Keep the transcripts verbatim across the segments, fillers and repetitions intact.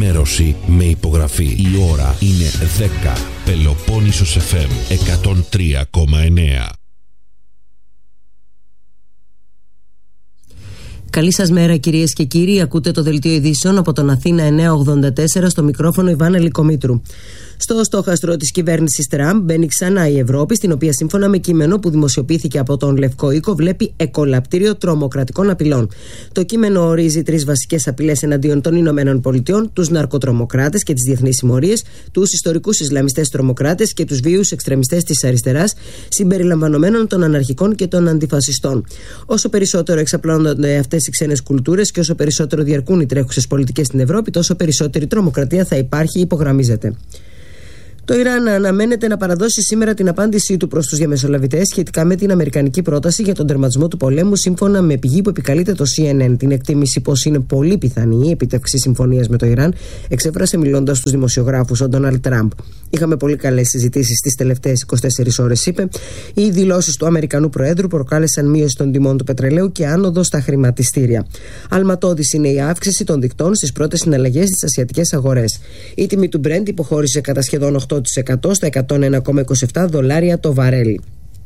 ενημέρωση με υπογραφή. Η ώρα είναι δέκα. Πελοπόννησος εφ εμ εκατόν τρία κόμμα εννέα. Καλή σας μέρα κυρίες και κύριοι. Ακούτε το δελτίο ειδήσεων από τον Αθήνα εννιακόσια ογδόντα τέσσερα, στο μικρόφωνο Ιβάνα Λικομήτρου. Στο στόχαστρο της κυβέρνησης Τραμπ μπαίνει ξανά η Ευρώπη, στην οποία σύμφωνα με κείμενο που δημοσιοποιήθηκε από τον Λευκό Οίκο βλέπει εκολαπτήριο τρομοκρατικών απειλών. Το κείμενο ορίζει τρεις βασικές απειλές εναντίον των Ηνωμένων Πολιτειών: τους ναρκοτρομοκράτες και τις διεθνείς συμμορίες, τους ιστορικούς Ισλαμιστές τρομοκράτες και τους βίους εξτρεμιστές της αριστεράς, συμπεριλαμβανομένων των αναρχικών και των αντιφασιστών. Όσο περισσότερο εξαπλώνονται αυτές οι ξένες κουλτούρες και όσο περισσότερο διαρκούν οι τρέχουσες πολιτικές στην Ευρώπη, τόσο περισσότερη τρομοκρατία θα υπάρχει, υπογραμμίζεται. Το Ιράν αναμένεται να παραδώσει σήμερα την απάντησή του προς τους διαμεσολαβητές σχετικά με την αμερικανική πρόταση για τον τερματισμό του πολέμου, σύμφωνα με πηγή που επικαλείται το σι εν εν. Την εκτίμηση πως είναι πολύ πιθανή η επίτευξη συμφωνίας με το Ιράν εξέφρασε μιλώντας στους δημοσιογράφους ο Ντόναλντ Τραμπ. Είχαμε πολύ καλές συζητήσεις τις τελευταίες είκοσι τέσσερις ώρες, είπε. Οι δηλώσεις του Αμερικανού Προέδρου προκάλεσαν μείωση των τιμών του πετρελαίου και άνοδο στα χρηματιστήρια. Αλματώδης είναι η αύξηση των δικτών στις πρώτες συναλλαγές στις ασιατικές αγορές. Η τιμή του Brent υποχώρησε κατά σχεδόν οκτώ τοις εκατό στα εκατόν ένα κόμμα είκοσι επτά δολάρια το βαρέλι.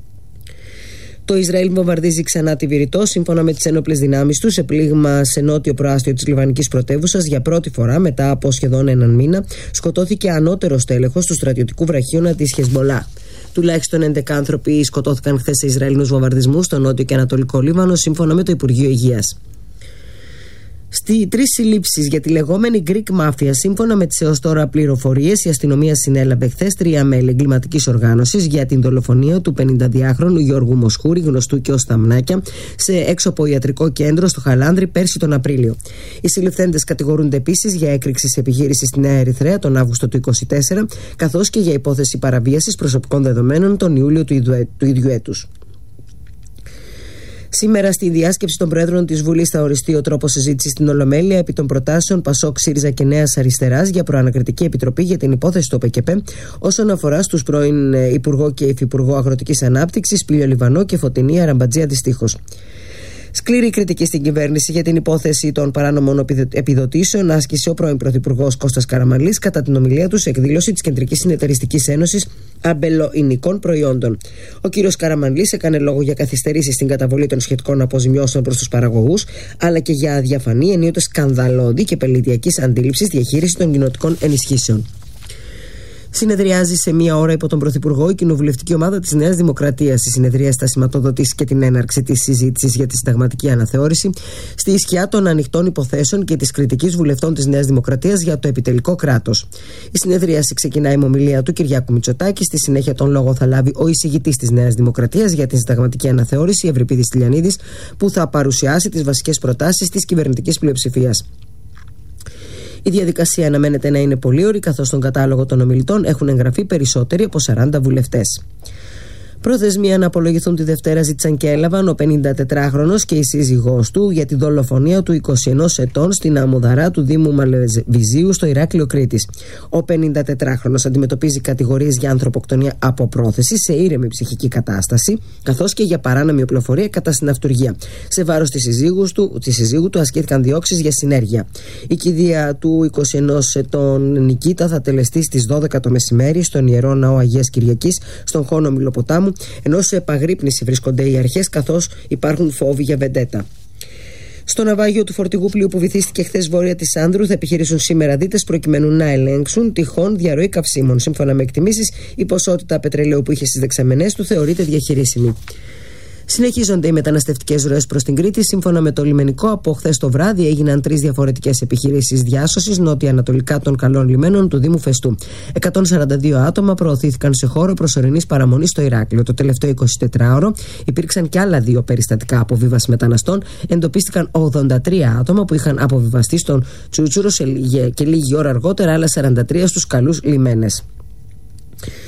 Το Ισραήλ βομβαρδίζει ξανά τη Βηρητό, σύμφωνα με τις ενόπλες δυνάμεις του, σε πλήγμα σε νότιο προάστιο της λιβανικής πρωτεύουσας. Για πρώτη φορά μετά από σχεδόν έναν μήνα σκοτώθηκε ανώτερος τέλεχος του στρατιωτικού βραχίωνα της Χεσμολά. Τουλάχιστον έντεκα άνθρωποι σκοτώθηκαν χθες σε Ισραηλινούς βομβαρδισμούς στο νότιο και ανατολικό Λίβανο, σύμφωνα με το Υπουργείο Υγείας. Στι τρεις συλλήψεις για τη λεγόμενη Greek Mafia, σύμφωνα με τις έως τώρα πληροφορίες, η αστυνομία συνέλαβε χθες τρία μέλη εγκληματικής οργάνωσης για την δολοφονία του πενηνταδυάχρονου Γιώργου Μοσχούρη, γνωστού και ως Σταμνάκια, σε έξωπο ιατρικό κέντρο στο Χαλάνδρι πέρσι τον Απρίλιο. Οι συλληφθέντες κατηγορούνται επίσης για έκρηξη σε επιχείρηση στη Νέα Ερυθρέα τον Αύγουστο του είκοσι τέσσερα, καθώς και για υπόθεση παραβίασης προσωπικών δεδομένων τον Ιούλιο του ίδιου έτους. Σήμερα, στη διάσκεψη των Προέδρων της Βουλής, θα οριστεί ο τρόπος συζήτησης στην Ολομέλεια επί των προτάσεων Πασόκ, ΣΥΡΙΖΑ και Νέας Αριστεράς για προανακριτική επιτροπή για την υπόθεση του ΟΠΕΚΕΠΕ όσον αφορά στους πρώην Υπουργό και Υφυπουργό Αγροτικής Ανάπτυξης, Πήλιο Λιβανό και Φωτεινή Αραμπατζή αντιστοίχως. Σκληρή κριτική στην κυβέρνηση για την υπόθεση των παράνομων επιδοτήσεων άσκησε ο πρώην Πρωθυπουργός Κώστας Καραμανλής κατά την ομιλία του σε εκδήλωση της Κεντρικής Συνεταιριστικής Ένωσης Αμπελοϊνικών Προϊόντων. Ο κ. Καραμανλής έκανε λόγο για καθυστερήσεις στην καταβολή των σχετικών αποζημιώσεων προς τους παραγωγούς, αλλά και για αδιαφανή, ενίοτε σκανδαλώδη και πελητειακής αντίληψης διαχείριση των κοινοτικών ενισχύσεων. Συνεδριάζει σε μία ώρα υπό τον Πρωθυπουργό η κοινοβουλευτική ομάδα της Νέας Δημοκρατίας. Η συνεδρία θα σηματοδοτήσει και την έναρξη της συζήτησης για τη συνταγματική αναθεώρηση, στη σκιά των ανοιχτών υποθέσεων και της κριτικής βουλευτών της Νέας Δημοκρατίας για το επιτελικό κράτος. Η συνεδρίαση ξεκινάει με ομιλία του Κυριάκου Μητσοτάκη. Στη συνέχεια τον λόγο θα λάβει ο εισηγητής της Νέας Δημοκρατίας για τη συνταγματική αναθεώρηση, Ευρυπίδης Τηλιανίδης, που θα παρουσιάσει τις βασικές προτάσεις της κυβερνητικής πλειοψηφίας. Η διαδικασία αναμένεται να είναι πολύωρη, καθώς στον κατάλογο των ομιλητών έχουν εγγραφεί περισσότεροι από σαράντα βουλευτές. Προθεσμία να απολογηθούν τη Δευτέρα ζήτησαν και έλαβαν ο πενηντατετράχρονος και η σύζυγός του για τη δολοφονία του είκοσι ενός ετών στην Αμμουδαρά του Δήμου Μαλεβιζίου στο Ηράκλειο Κρήτης. Ο πενηντατετράχρονος αντιμετωπίζει κατηγορίες για ανθρωποκτονία από πρόθεση σε ήρεμη ψυχική κατάσταση, καθώς και για παράνομη οπλοφορία κατά συναυτουργία. Σε βάρος της σύζυγου του, της σύζυγου του ασκήθηκαν διώξεις για συνέργεια. Η κηδεία του είκοσι ενός ετών Νικήτα θα τελεστεί στις δώδεκα το μεσημέρι στον Ιερό Ναό Αγίας Κυριακής στον Χώνο Μιλοποτάμου, ενώ σε επαγρύπνηση βρίσκονται οι αρχές, καθώς υπάρχουν φόβοι για βεντέτα. Στο ναυάγιο του φορτηγού πλοίου που βυθίστηκε χθες βόρεια της Άνδρου θα επιχειρήσουν σήμερα δίτες προκειμένου να ελέγξουν τυχόν διαρροή καυσίμων. Σύμφωνα με εκτιμήσεις, η ποσότητα πετρελαίου που είχε στις δεξαμενές του θεωρείται διαχειρίσιμη. Συνεχίζονται οι μεταναστευτικές ροές προς την Κρήτη. Σύμφωνα με το λιμενικό, από χθες το βράδυ έγιναν τρεις διαφορετικές επιχειρήσεις διάσωσης νότια-ανατολικά των καλών λιμένων του Δήμου Φεστού. εκατόν σαράντα δύο άτομα προωθήθηκαν σε χώρο προσωρινής παραμονής στο Ηράκλειο. Το τελευταίο εικοσιτετράωρο υπήρξαν και άλλα δύο περιστατικά αποβίβασης μεταναστών. Εντοπίστηκαν ογδόντα τρία άτομα που είχαν αποβιβαστεί στον Τσούτσουρο και λίγη ώρα αργότερα άλλα σαράντα τρία στους καλούς λιμένες.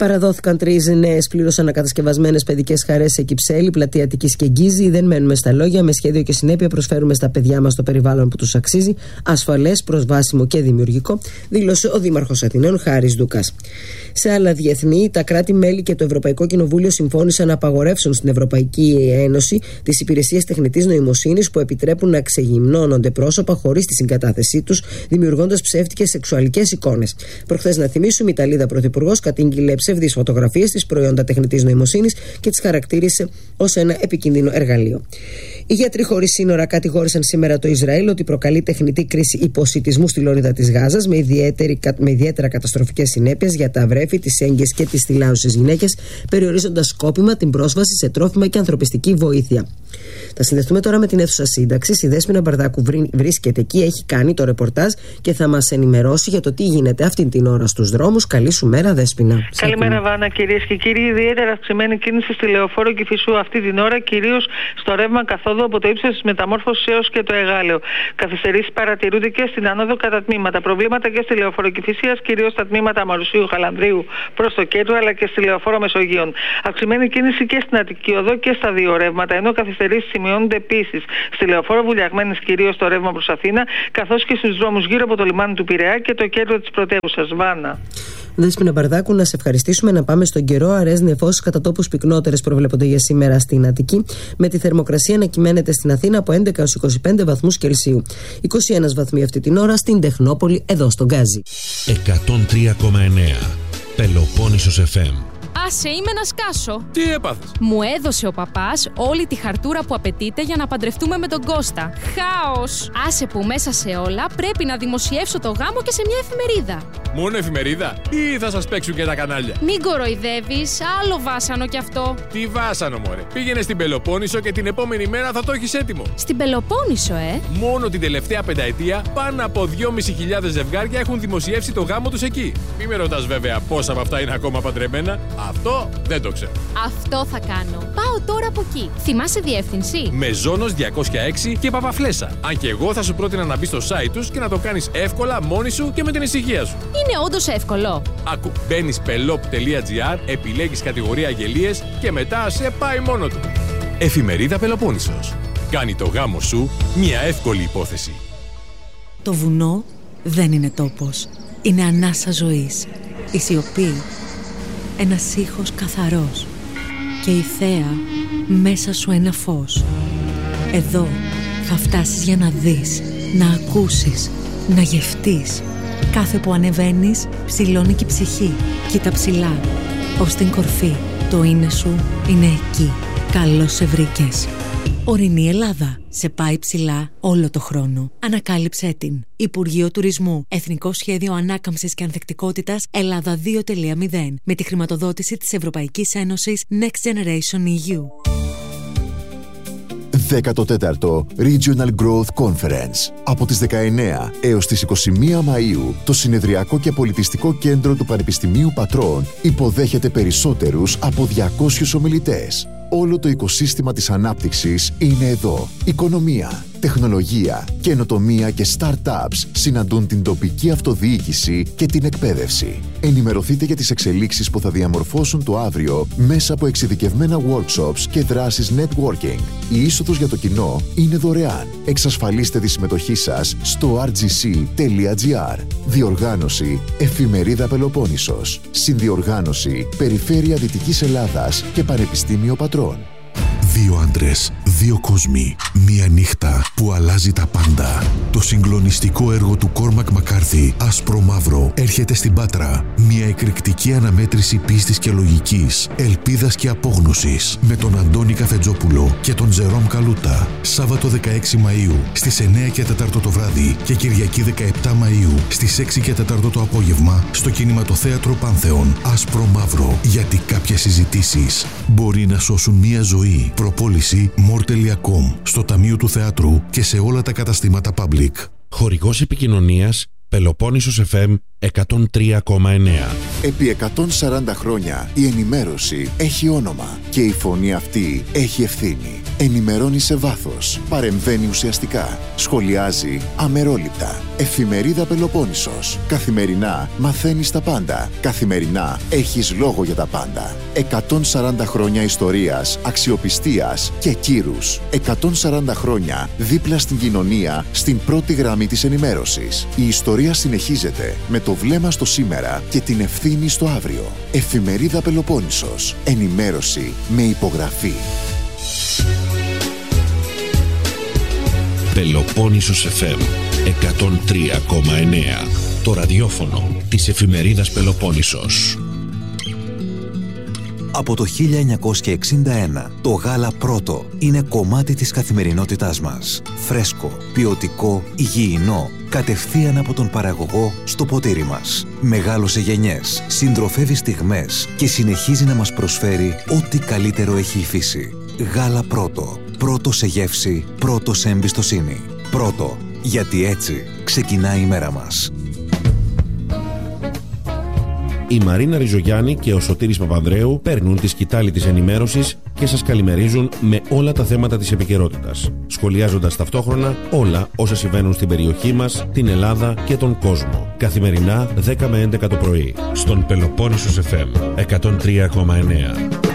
Παραδόθηκαν τρεις νέες πλήρως ανακατασκευασμένες παιδικές χαρές σε Κυψέλη, Πλατεία Αττικής και Γκίζη. Δεν μένουμε στα λόγια. Με σχέδιο και συνέπεια προσφέρουμε στα παιδιά μας το περιβάλλον που τους αξίζει, ασφαλές, προσβάσιμο και δημιουργικό, δήλωσε ο Δήμαρχος Αθηναίων Χάρης Δούκας. Σε άλλα διεθνή, τα κράτη-μέλη και το Ευρωπαϊκό Κοινοβούλιο συμφώνησαν να απαγορεύσουν στην Ευρωπαϊκή Ένωση τις υπηρεσίες τεχνητής νοημοσύνης που επιτρέπουν να ξεγυμνώνονται πρόσωπα χωρίς τη συγκατάθεσή τους, δημιουργώντας ψεύτικες σεξουαλικές εικόνες. Προχθές, να θυμίσουμε, η Ιταλίδα Πρωθυπουργός κατήγγειλε ψευδείς φωτογραφίες της προϊόντα τεχνητής νοημοσύνης και τις χαρακτήρισε ως ένα επικίνδυνο εργαλείο. Οι γιατροί χωρίς σύνορα κατηγόρησαν σήμερα το Ισραήλ ότι προκαλεί τεχνητή κρίση υποσιτισμού στη λωρίδα της Γάζας με, με ιδιαίτερα καταστροφικές συνέπειες για τα βρέφη, τις έγκυες και τις θυλάουσες γυναίκες, περιορίζοντας σκόπιμα την πρόσβαση σε τρόφιμα και ανθρωπιστική βοήθεια. Θα συνδεθούμε τώρα με την αίθουσα σύνταξης. Η Δέσποινα Μπαρδάκου βρίσκεται εκεί, έχει κάνει το ρεπορτάζ και θα μας ενημερώσει για το τι γίνεται αυτή την ώρα στους δρόμους. Καλή σου μέρα, Δέσποινα. Καλημέρα, Βάνα, κυρίες και κύριοι. Ιδιαίτερα αυξημένη κίνηση στη Λεωφόρο Κηφισού αυτή την ώρα, κυρίως στο ρεύμα καθόδου από το ύψος της Μεταμόρφωσης έως και το Εγάλεο. Καθυστερήσεις παρατηρούνται και στην άνοδο κατά τμήματα. Προβλήματα και στη Λεωφόρο Κηφισίας, κυρίως στα τμήματα Μαρουσίου Χαλανδρίου προς το κέντρο, αλλά και στη Λεωφόρο Μεσογείων. Αυξημένη κίνηση και στην Αττική Οδό και στα δύο ρεύματα, ενώ καθυστερήσεις σημειώνονται επίσης στη Λεωφόρο Βουλιαγμένης, κυρίως στο ρεύμα προς Αθήνα, καθώς και στους δρόμους γύρω από το λιμάνι του Πειραιά και το κέντρο της πρωτεύουσας. Βάνα. Δέσποινα Μπαρδάκου, να σε ευχαριστήσουμε. Να πάμε στον καιρό. Αραιές νεφώσεις κατά τόπους πυκνότερες προβλέπονται για σήμερα στην Αττική, με τη θερμοκρασία να κυμαίνεται στην Αθήνα από έντεκα έως είκοσι πέντε βαθμούς Κελσίου. είκοσι ένα βαθμοί αυτή την ώρα στην Τεχνόπολη, εδώ στον Γκάζι. εκατόν τρία κόμμα εννέα Πελοπόννησος εφ εμ. Άσε, είμαι να σκάσω. Τι έπαθες? Μου έδωσε ο παπάς όλη τη χαρτούρα που απαιτείται για να παντρευτούμε με τον Κώστα. Χάος! Άσε που μέσα σε όλα πρέπει να δημοσιεύσω το γάμο και σε μια εφημερίδα. Μόνο εφημερίδα ή θα σας παίξουν και τα κανάλια? Μην κοροϊδεύεις, άλλο βάσανο κι αυτό. Τι βάσανο, μωρέ? Πήγαινε στην Πελοπόννησο και την επόμενη μέρα θα το έχεις έτοιμο. Στην Πελοπόννησο, ε! Μόνο την τελευταία πενταετία πάνω από δυόμισι χιλιάδες ζευγάρια έχουν δημοσιεύσει το γάμο τους εκεί. Μη με ρωτάς βέβαια πόσα από αυτά είναι ακόμα παντρεμένα. Αυτό δεν το ξέρω. Αυτό θα κάνω. Πάω τώρα από εκεί. Θυμάσαι διεύθυνση? Μεζόνος διακόσια έξι και Παπαφλέσσα. Αν και εγώ θα σου πρότεινα να μπεις στο site τους και να το κάνεις εύκολα μόνη σου και με την ησυχία σου. Είναι όντως εύκολο. Άκου, μπαίνεις πελόπ τελεία τζι άρ, επιλέγεις κατηγορία αγγελίες και μετά σε πάει μόνο του. Εφημερίδα Πελοπόννησος. Κάνει το γάμο σου μια εύκολη υπόθεση. Το βουνό δεν είναι τόπος. Είναι ανάσα ζωής. Η σιωπή. Ένας ήχος καθαρός. Και η θέα μέσα σου ένα φως. Εδώ θα φτάσεις για να δεις, να ακούσεις, να γευτείς. Κάθε που ανεβαίνεις ψηλώνει και η ψυχή. Κοίτα ψηλά, ως την κορφή. Το είναι σου είναι εκεί. Καλώς σε βρήκες. Ορεινή Ελλάδα. Σε πάει ψηλά όλο το χρόνο. Ανακάλυψέ την. Υπουργείο Τουρισμού. Εθνικό Σχέδιο Ανάκαμψης και Ανθεκτικότητας Ελλάδα δύο τελεία μηδέν. Με τη χρηματοδότηση της Ευρωπαϊκής Ένωσης Next Generation ι γιου. δέκατο τέταρτο Regional Growth Conference. Από τις δεκαεννέα έως τις είκοσι μία Μαΐου, το Συνεδριακό και Πολιτιστικό Κέντρο του Πανεπιστημίου Πατρών υποδέχεται περισσότερους από διακόσιους ομιλητές. Όλο το οικοσύστημα της ανάπτυξης είναι εδώ. Οικονομία, τεχνολογία, καινοτομία και startups συναντούν την τοπική αυτοδιοίκηση και την εκπαίδευση. Ενημερωθείτε για τις εξελίξεις που θα διαμορφώσουν το αύριο μέσα από εξειδικευμένα workshops και δράσεις networking. Η είσοδος για το κοινό είναι δωρεάν. Εξασφαλίστε τη συμμετοχή σας στο αρ τζι σι τελεία τζι άρ. Διοργάνωση Εφημερίδα Πελοπόννησος. Συνδιοργάνωση Περιφέρεια Δυτικής Ελλάδας και Πανεπιστήμιο Πατρών. Δύο άντρες, δύο κόσμοι, μία νύχτα που αλλάζει τα πάντα. Το συγκλονιστικό έργο του Κόρμακ Μακάρθι, Άσπρο Μαύρο, έρχεται στην Πάτρα. Μια εκρηκτική αναμέτρηση πίστης και λογικής, ελπίδας και απόγνωσης, με τον Αντώνη Καφετζόπουλο και τον Τζερόμ Καλούτα. Σάββατο δεκαέξι Μαΐου στις εννέα και τέσσερα το βράδυ και Κυριακή δεκαεπτά Μαΐου στις έξι και τέσσερα το απόγευμα στο Κινηματοθέατρο Πάνθεον. Άσπρο Μαύρο, γιατί κάποιες συζητήσεις μπορεί να σώσουν μία ζωή. Προπόληση μορ τελεία κομ στο Ταμείο του Θεάτρου και σε όλα τα καταστήματα Public. Χορηγός επικοινωνίας Πελοπόννησος εφ εμ εκατόν τρία κόμμα εννέα. Επί εκατόν σαράντα χρόνια η ενημέρωση έχει όνομα και η φωνή αυτή έχει ευθύνη. Ενημερώνει σε βάθος, παρεμβαίνει ουσιαστικά, σχολιάζει αμερόληπτα. Εφημερίδα Πελοπόννησος. Καθημερινά μαθαίνεις τα πάντα. Καθημερινά έχεις λόγο για τα πάντα. εκατόν σαράντα χρόνια ιστορίας, αξιοπιστίας και κύρους. εκατόν σαράντα χρόνια δίπλα στην κοινωνία, στην πρώτη γραμμή της ενημέρωσης. Η ιστορία συνεχίζεται με το βλέμμα στο σήμερα και την ευθύνη στο αύριο. Εφημερίδα Πελοπόννησος. Ενημέρωση με υπογραφή. Πελοπόννησος εφ εμ εκατόν τρία κόμμα εννέα. Το ραδιόφωνο της εφημερίδας Πελοπόννησος. Από το χίλια εννιακόσια εξήντα ένα, το γάλα πρώτο είναι κομμάτι της καθημερινότητάς μας. Φρέσκο, ποιοτικό, υγιεινό, κατευθείαν από τον παραγωγό στο ποτήρι μας. Μεγάλωσε γενιές, συντροφεύει στιγμές και συνεχίζει να μας προσφέρει ό,τι καλύτερο έχει η φύση. Γάλα πρώτο. Πρώτο σε γεύση, πρώτο σε εμπιστοσύνη. Πρώτο, γιατί έτσι ξεκινάει η μέρα μας. Η Μαρίνα Ριζογιάννη και ο Σωτήρης Παπανδρέου παίρνουν τη σκητάλη της ενημέρωσης και σας καλημερίζουν με όλα τα θέματα της επικαιρότητας, σχολιάζοντας ταυτόχρονα όλα όσα συμβαίνουν στην περιοχή μας, την Ελλάδα και τον κόσμο. Καθημερινά δέκα με έντεκα το πρωί, στον Πελοπόννησος εφ εμ εκατόν τρία κόμμα εννέα.